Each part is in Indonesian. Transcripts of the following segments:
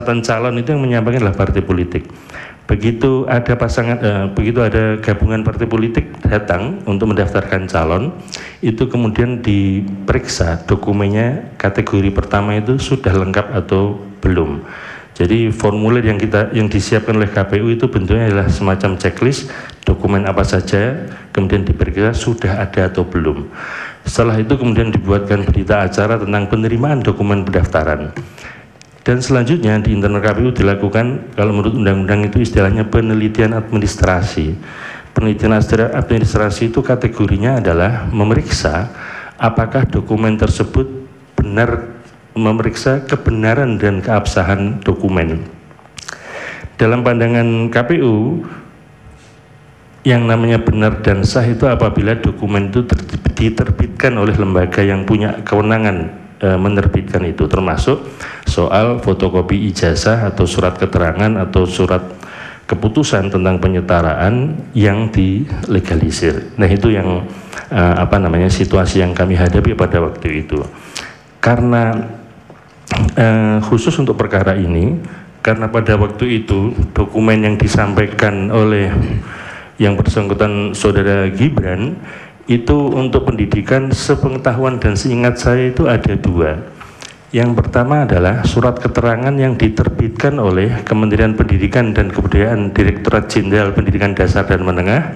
calon itu yang menyampaikan adalah partai politik. Begitu ada begitu ada gabungan partai politik datang untuk mendaftarkan calon, itu kemudian diperiksa dokumennya, kategori pertama itu sudah lengkap atau belum. Jadi formulir yang disiapkan oleh KPU itu bentuknya adalah semacam checklist dokumen apa saja, kemudian diperiksa sudah ada atau belum. Setelah itu kemudian dibuatkan berita acara tentang penerimaan dokumen pendaftaran. Dan selanjutnya di internal KPU dilakukan, kalau menurut undang-undang itu istilahnya penelitian administrasi. Penelitian administrasi itu kategorinya adalah memeriksa apakah dokumen tersebut benar, memeriksa kebenaran dan keabsahan dokumen. Dalam pandangan KPU, yang namanya benar dan sah itu apabila dokumen itu diterbitkan oleh lembaga yang punya kewenangan menerbitkan itu, termasuk soal fotokopi ijazah atau surat keterangan atau surat keputusan tentang penyetaraan yang dilegalisir. Nah, itu yang situasi yang kami hadapi pada waktu itu. Karena khusus untuk perkara ini, karena pada waktu itu dokumen yang disampaikan oleh yang bersangkutan saudara Gibran itu untuk pendidikan, sepengetahuan dan seingat saya itu ada dua. Yang pertama adalah surat keterangan yang diterbitkan oleh Kementerian Pendidikan dan Kebudayaan, Direktorat Jenderal Pendidikan Dasar dan Menengah.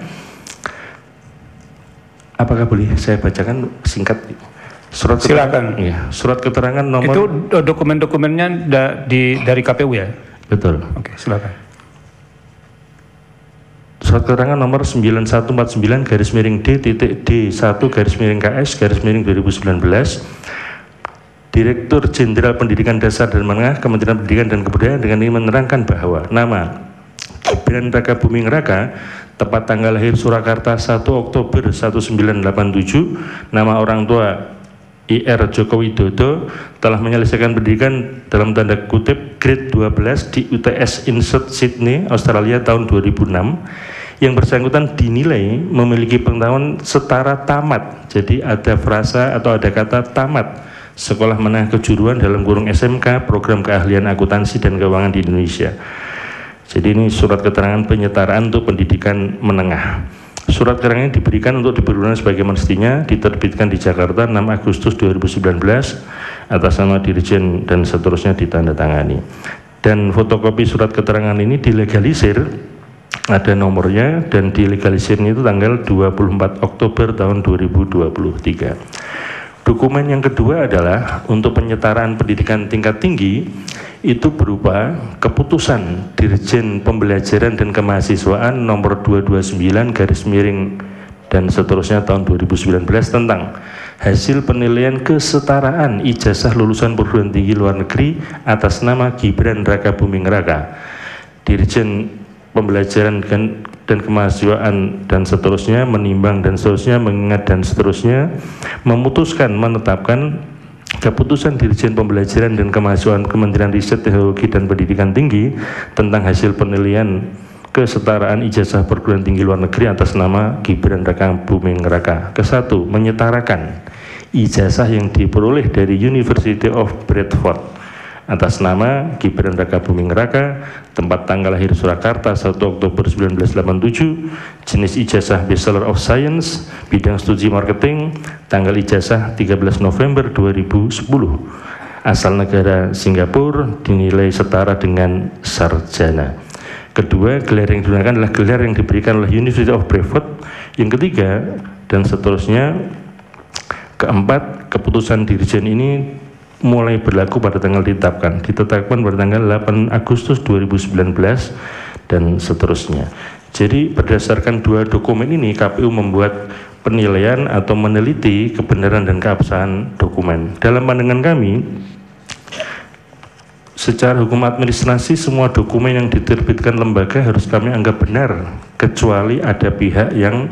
Apakah boleh saya bacakan singkat? Silakan. Ya, surat keterangan nomor. Itu dokumen-dokumennya dari KPU ya? Betul. Oke, silakan. Surat keterangan nomor 9149-D.D1-KS-2019 Direktur Jenderal Pendidikan Dasar dan Menengah Kementerian Pendidikan dan Kebudayaan dengan ini menerangkan bahwa nama Gibran Raka Buming Raka, tepat tanggal lahir Surakarta 1 Oktober 1987, nama orang tua IR Joko Widodo, telah menyelesaikan pendidikan dalam tanda kutip grade 12 di UTS Insert Sydney, Australia tahun 2006. Yang bersangkutan dinilai memiliki pengetahuan setara tamat. Jadi ada frasa atau ada kata tamat sekolah menengah kejuruan dalam kurung SMK program keahlian akuntansi dan keuangan di Indonesia. Jadi ini surat keterangan penyetaraan untuk pendidikan menengah. Surat keterangan diberikan untuk dipergunakan sebagaimana mestinya, diterbitkan di Jakarta 6 Agustus 2019 atas nama Dirjen dan seterusnya ditandatangani. Dan fotokopi surat keterangan ini dilegalisir, ada nomornya, dan dilegalisirnya itu tanggal 24 Oktober tahun 2023. Dokumen yang kedua adalah untuk penyetaraan pendidikan tingkat tinggi, itu berupa keputusan Dirjen Pembelajaran dan Kemahasiswaan nomor 229 garis miring dan seterusnya tahun 2019 tentang hasil penilaian kesetaraan ijazah lulusan perguruan tinggi luar negeri atas nama Gibran Raka Buming Raka. Dirjen Pembelajaran dan Kemahasiswaan dan seterusnya menimbang dan seterusnya mengingat dan seterusnya memutuskan menetapkan keputusan Dirjen Pembelajaran dan Kemahasiswaan Kementerian Riset Teknologi dan Pendidikan Tinggi tentang hasil penilaian kesetaraan ijazah perguruan tinggi luar negeri atas nama Gibran Raka Buming Raka. Kesatu, menyetarakan ijazah yang diperoleh dari University of Bradford atas nama Gibran Raka Buming Raka, tempat tanggal lahir Surakarta 1 Oktober 1987, jenis ijazah Bachelor of Science, bidang studi marketing, tanggal ijazah 13 November 2010, asal negara Singapura, dinilai setara dengan sarjana. Kedua, gelar yang digunakan adalah gelar yang diberikan oleh University of Bradford. Yang ketiga, dan seterusnya. Keempat, keputusan Dirjen ini mulai berlaku pada tanggal ditetapkan pada tanggal 8 Agustus 2019 dan seterusnya. Jadi berdasarkan dua dokumen ini KPU membuat penilaian atau meneliti kebenaran dan keabsahan dokumen. Dalam pandangan kami, secara hukum administrasi semua dokumen yang diterbitkan lembaga harus kami anggap benar, kecuali ada pihak yang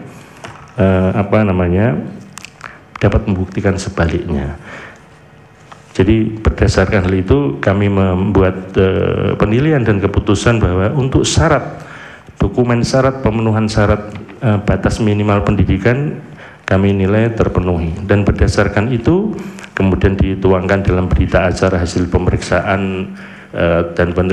dapat membuktikan sebaliknya. Jadi berdasarkan hal itu kami membuat penilaian dan keputusan bahwa untuk syarat dokumen syarat pemenuhan syarat batas minimal pendidikan kami nilai terpenuhi, dan berdasarkan itu kemudian dituangkan dalam berita acara hasil pemeriksaan dan